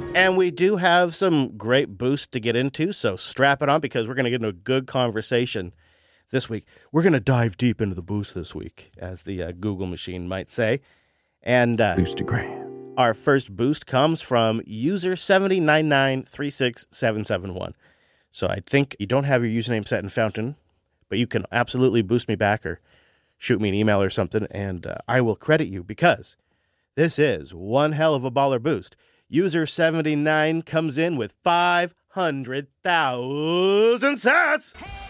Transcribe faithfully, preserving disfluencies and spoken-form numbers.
And we do have some great boosts to get into, so strap it on because we're going to get into a good conversation this week. We're going to dive deep into the boost this week, as the uh, Google machine might say. And uh, Boostagram. Our first boost comes from user seven nine nine three six seven seven one. So I think you don't have your username set in Fountain, but you can absolutely boost me back or shoot me an email or something, and uh, I will credit you because this is one hell of a baller boost. User seventy-nine comes in with five hundred thousand sats.